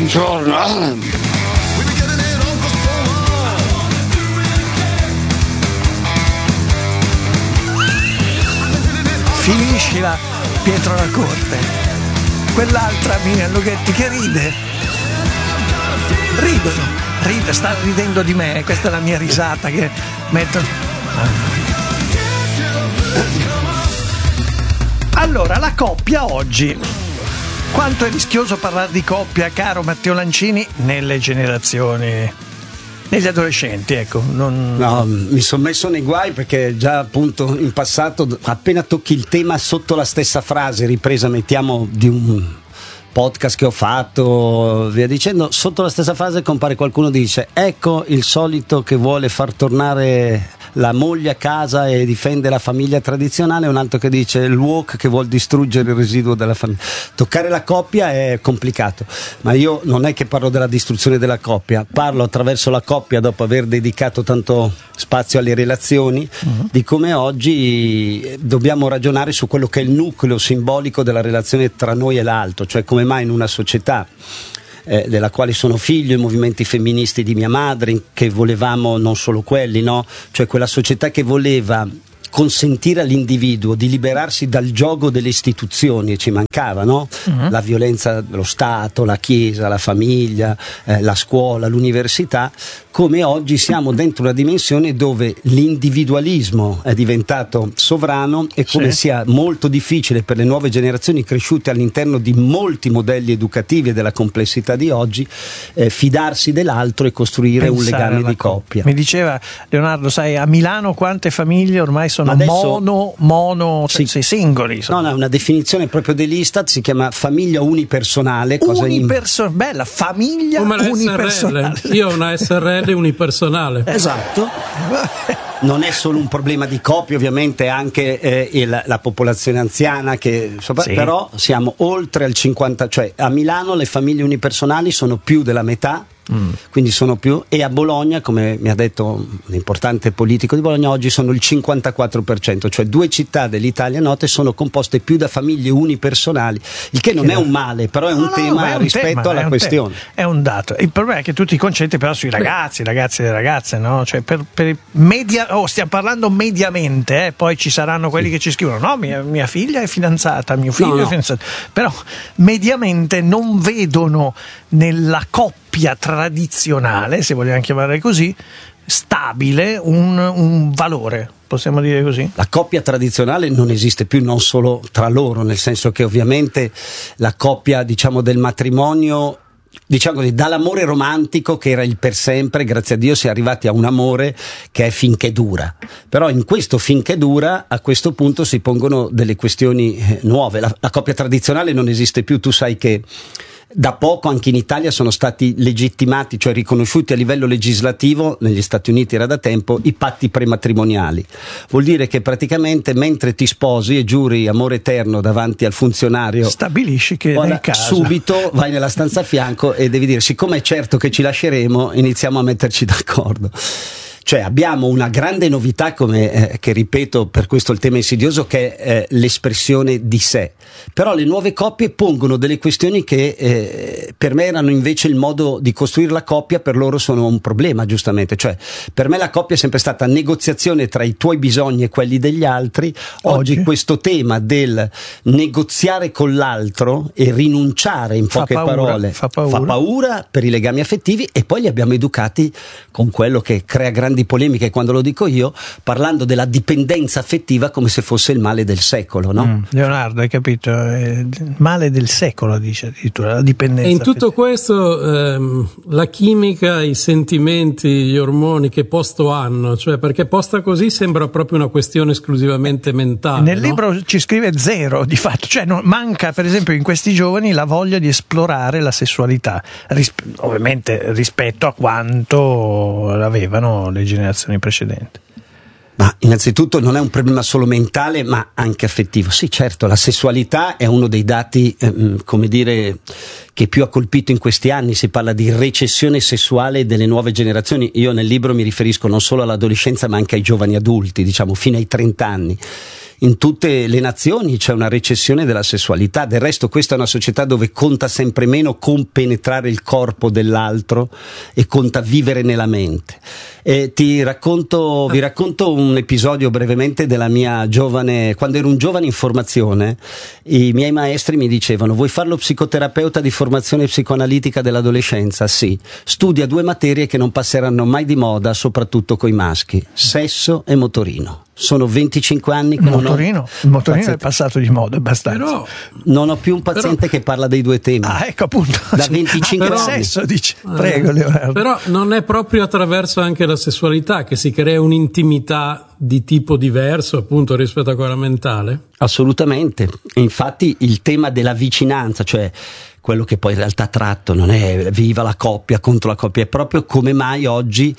Buongiorno. Finiscila, Pietro La Corte. Quell'altra Miriam Lughetti che ride. Ride, sta ridendo di me. Questa è la mia risata che metto. Allora, la coppia oggi. Quanto è rischioso parlare di coppia, caro Matteo Lancini, nelle generazioni, negli adolescenti, ecco. No, mi sono messo nei guai perché già appunto in passato, appena tocchi il tema sotto la stessa frase, ripresa mettiamo di un podcast che ho fatto, via dicendo, sotto la stessa frase compare qualcuno che dice ecco il solito che vuole far tornare la moglie a casa e difende la famiglia tradizionale, un altro che dice il woke che vuol distruggere il residuo della famiglia. Toccare la coppia è complicato, ma io non è che parlo della distruzione della coppia, parlo attraverso la coppia, dopo aver dedicato tanto spazio alle relazioni, di come oggi dobbiamo ragionare su quello che è il nucleo simbolico della relazione tra noi e l'altro, cioè come mai in una società della quale sono figlio, i movimenti femministi di mia madre, che volevamo non solo quelli, no? Cioè quella società che voleva consentire all'individuo di liberarsi dal giogo delle istituzioni, ci mancava, no? La violenza dello Stato, la Chiesa, la famiglia, la scuola, l'università, come oggi siamo dentro una dimensione dove l'individualismo è diventato sovrano e come sia molto difficile per le nuove generazioni cresciute all'interno di molti modelli educativi e della complessità di oggi fidarsi dell'altro e costruire un legame di coppia. Mi diceva Leonardo, sai, a Milano quante famiglie ormai sono mono singoli. No, è una definizione proprio dell'Istat, si chiama famiglia unipersonale. Bella, famiglia unipersonale. Io ho una SRL unipersonale. Esatto. Non è solo un problema di coppie, ovviamente anche la popolazione anziana, però siamo oltre al 50, cioè a Milano le famiglie unipersonali sono più della metà. Quindi sono più, e a Bologna, come mi ha detto un importante politico di Bologna, oggi sono il 54%, cioè 2 città dell'Italia note sono composte più da famiglie unipersonali, il che non è un male, però è un tema rispetto alla questione. È un dato. Il problema è che tu ti concentri però sui ragazzi e le ragazze, no? Cioè stiamo parlando mediamente, poi ci saranno quelli che ci scrivono no, mia figlia è fidanzata, mio figlio è fidanzato, però mediamente non vedono nella coppia tradizionale, se vogliamo chiamarla così, stabile, un valore, possiamo dire così? La coppia tradizionale non esiste più, non solo tra loro, nel senso che ovviamente la coppia, diciamo, del matrimonio, diciamo così, dall'amore romantico che era il per sempre, grazie a Dio si è arrivati a un amore che è finché dura, però in questo finché dura a questo punto si pongono delle questioni nuove. La coppia tradizionale non esiste più, tu sai che da poco anche in Italia sono stati legittimati, cioè riconosciuti a livello legislativo, negli Stati Uniti era da tempo, i patti prematrimoniali. Vuol dire che praticamente mentre ti sposi e giuri amore eterno davanti al funzionario, stabilisci che nel caso subito vai nella stanza a fianco e devi dire siccome è certo che ci lasceremo, iniziamo a metterci d'accordo. Cioè abbiamo una grande novità, come che ripeto, per questo il tema insidioso, che è l'espressione di sé. Però le nuove coppie pongono delle questioni che per me erano invece il modo di costruire la coppia, per loro sono un problema, giustamente. Cioè per me la coppia è sempre stata negoziazione tra i tuoi bisogni e quelli degli altri. Oggi questo tema del negoziare con l'altro e rinunciare, in poche parole, fa paura per i legami affettivi, e poi li abbiamo educati con quello che crea grandi polemiche, quando lo dico io, parlando della dipendenza affettiva come se fosse il male del secolo, no? Leonardo, hai capito? Il male del secolo, dice addirittura, la dipendenza. E in tutto questo la chimica, i sentimenti, gli ormoni che posto hanno, cioè perché posta così sembra proprio una questione esclusivamente mentale. Nel libro ci scrive zero di fatto, cioè manca per esempio in questi giovani la voglia di esplorare la sessualità, ovviamente rispetto a quanto l'avevano le generazioni precedenti. Ma innanzitutto non è un problema solo mentale, ma anche affettivo. Sì, certo, la sessualità è uno dei dati, come dire, che più ha colpito in questi anni. Si parla di recessione sessuale delle nuove generazioni. Io nel libro mi riferisco non solo all'adolescenza, ma anche ai giovani adulti, diciamo fino ai 30 anni. in tutte le nazioni c'è una recessione della sessualità. Del resto questa è una società dove conta sempre meno compenetrare il corpo dell'altro e conta vivere nella mente. Vi racconto un episodio brevemente della mia giovane, quando ero un giovane in formazione. I miei maestri mi dicevano: vuoi fare lo psicoterapeuta di formazione psicoanalitica dell'adolescenza? Sì. Studia 2 materie che non passeranno mai di moda, soprattutto coi maschi: sesso e motorino. Sono 25 anni che il motorino è passato di moda abbastanza. Però non ho più un paziente che parla dei 2 temi. Ecco appunto. Da 25 anche anni. Il sesso, dice. Prego, Leonardo. Però non è proprio attraverso anche la sessualità che si crea un'intimità di tipo diverso, appunto, rispetto a quella mentale? Assolutamente. Infatti il tema della vicinanza, cioè quello che poi in realtà tratto non è viva la coppia contro la coppia, è proprio come mai oggi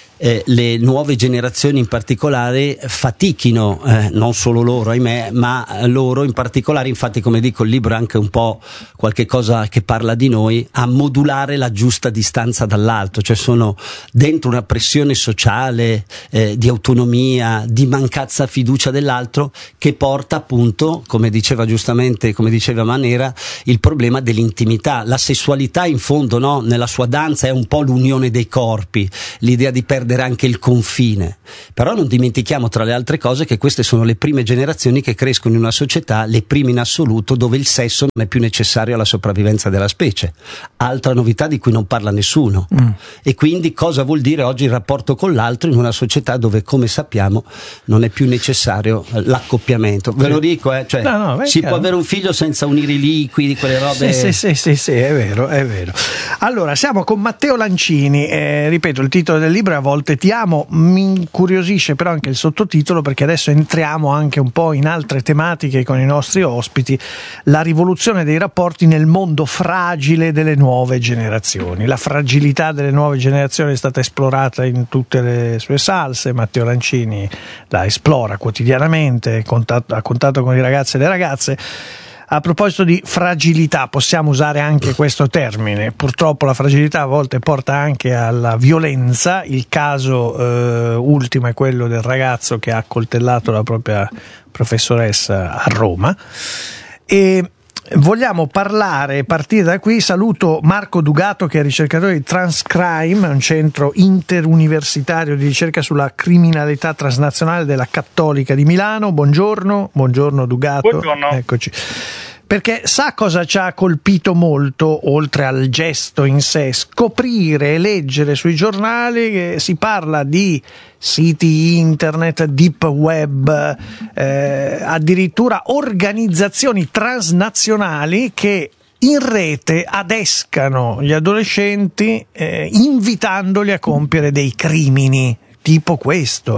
le nuove generazioni in particolare fatichino, non solo loro, ahimè, ma loro in particolare. Infatti, come dico, il libro è anche un po' qualche cosa che parla di noi, a modulare la giusta distanza dall'altro, cioè sono dentro una pressione sociale, di autonomia, di mancanza fiducia dell'altro, che porta appunto, come diceva Manera, il problema dell'intimità. La sessualità in fondo, no, nella sua danza è un po' l'unione dei corpi, l'idea di perdere anche il confine. Però non dimentichiamo, tra le altre cose, che queste sono le prime generazioni che crescono in una società, le prime in assoluto, dove il sesso non è più necessario alla sopravvivenza della specie. Altra novità di cui non parla nessuno. E quindi cosa vuol dire oggi il rapporto con l'altro in una società dove, come sappiamo, non è più necessario l'accoppiamento. Ve lo dico, cioè, si può avere un figlio senza unire i liquidi, quelle robe. Sì, è vero. Allora, siamo con Matteo Lancini, ripeto, il titolo del libro è A volte ti amo. Mi incuriosisce però anche il sottotitolo, perché adesso entriamo anche un po' in altre tematiche con i nostri ospiti: la rivoluzione dei rapporti nel mondo fragile delle nuove generazioni. La fragilità delle nuove generazioni è stata esplorata in tutte le sue salse. Matteo Lancini la esplora quotidianamente, ha contatto con i ragazzi e le ragazze. A proposito di fragilità, possiamo usare anche questo termine. Purtroppo la fragilità a volte porta anche alla violenza. Il caso ultimo è quello del ragazzo che ha accoltellato la propria professoressa a Roma. E vogliamo partire da qui. Saluto Marco Dugato, che è ricercatore di Transcrime, un centro interuniversitario di ricerca sulla criminalità transnazionale della Cattolica di Milano. Buongiorno Dugato. Buongiorno. Eccoci. Perché sa cosa ci ha colpito molto, oltre al gesto in sé? Scoprire e leggere sui giornali che si parla di siti internet, deep web, addirittura organizzazioni transnazionali che in rete adescano gli adolescenti, invitandoli a compiere dei crimini tipo questo.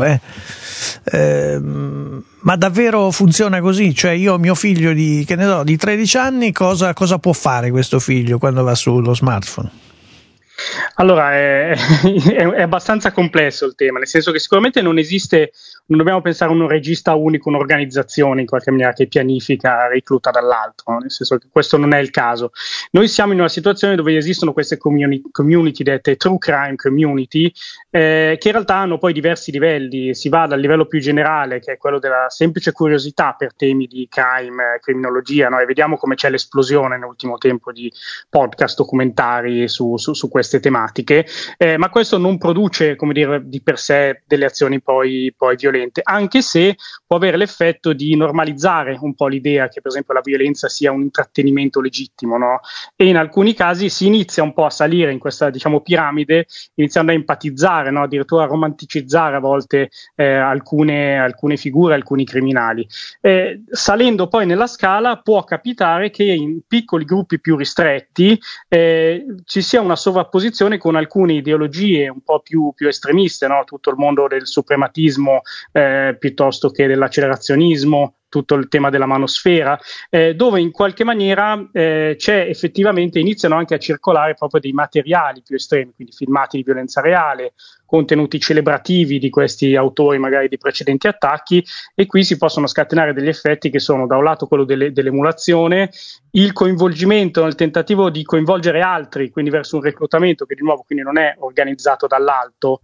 Ma davvero funziona così? Cioè, io ho mio figlio di 13 anni, cosa può fare questo figlio quando va sullo smartphone? Allora, è abbastanza complesso il tema, nel senso che sicuramente non dobbiamo pensare a un regista unico, un'organizzazione in qualche maniera che pianifica, recluta dall'altro, no? Nel senso che questo non è il caso. Noi siamo in una situazione dove esistono queste community dette true crime community, che in realtà hanno poi diversi livelli. Si va dal livello più generale, che è quello della semplice curiosità per temi di crime, criminologia, no? E vediamo come c'è l'esplosione nell'ultimo tempo di podcast, documentari su queste tematiche, ma questo non produce, come dire, di per sé delle azioni poi violente, anche se può avere l'effetto di normalizzare un po' l'idea che per esempio la violenza sia un intrattenimento legittimo, no? E in alcuni casi si inizia un po' a salire in questa, diciamo, piramide, iniziando a empatizzare, no? Addirittura a romanticizzare a volte alcune figure, alcuni criminali. Salendo poi nella scala può capitare che in piccoli gruppi più ristretti ci sia una sovrapposizione con alcune ideologie un po' più estremiste, no? Tutto il mondo del suprematismo piuttosto che dell'accelerazionismo, tutto il tema della manosfera, dove in qualche maniera iniziano anche a circolare proprio dei materiali più estremi, quindi filmati di violenza reale, contenuti celebrativi di questi autori magari di precedenti attacchi, e qui si possono scatenare degli effetti che sono da un lato quello dell'emulazione, il coinvolgimento nel tentativo di coinvolgere altri, quindi verso un reclutamento che di nuovo quindi non è organizzato dall'alto,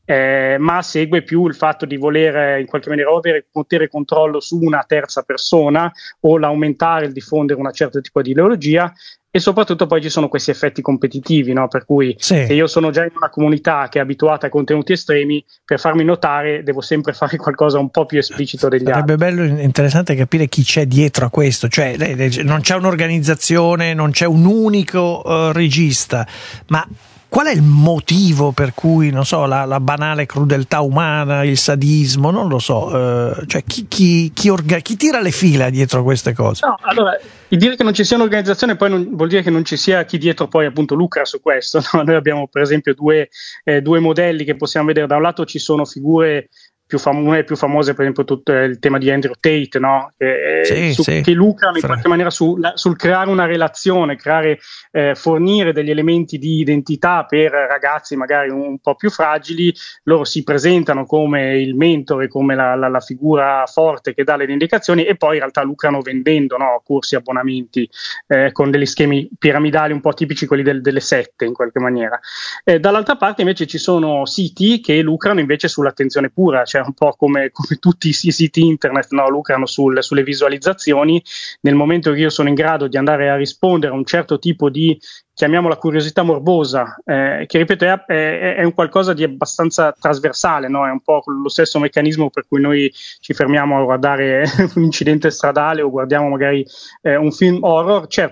ma segue più il fatto di voler in qualche maniera avere potere e controllo su una terza persona o l'aumentare, il diffondere una certa tipo di ideologia. E soprattutto poi ci sono questi effetti competitivi, no? Per cui se io sono già in una comunità che è abituata a contenuti estremi, per farmi notare devo sempre fare qualcosa un po' più esplicito degli altri. Sarebbe bello, interessante capire chi c'è dietro a questo, cioè non c'è un'organizzazione, non c'è un unico regista, ma qual è il motivo per cui, non so, la banale crudeltà umana, il sadismo, non lo so, cioè chi tira le fila dietro a queste cose? No, allora, il dire che non ci sia un'organizzazione poi non vuol dire che non ci sia chi dietro poi appunto lucra su questo, no? Noi abbiamo per esempio due modelli che possiamo vedere. Da un lato ci sono figure una delle più famose, per esempio tutto il tema di Andrew Tate, no? Che lucrano in qualche maniera sul creare una relazione, fornire degli elementi di identità per ragazzi magari un po' più fragili. Loro si presentano come il mentore, come la figura forte che dà le indicazioni, e poi in realtà lucrano vendendo, no? Corsi, abbonamenti, con degli schemi piramidali un po' tipici, quelli delle sette in qualche maniera. Dall'altra parte invece ci sono siti che lucrano invece sull'attenzione pura, cioè un po' come tutti i siti internet, no? Lucrano sulle visualizzazioni. Nel momento che io sono in grado di andare a rispondere a un certo tipo di, chiamiamola curiosità morbosa, che ripeto è un qualcosa di abbastanza trasversale, no? È un po' lo stesso meccanismo per cui noi ci fermiamo a guardare un incidente stradale o guardiamo magari un film horror. Certo,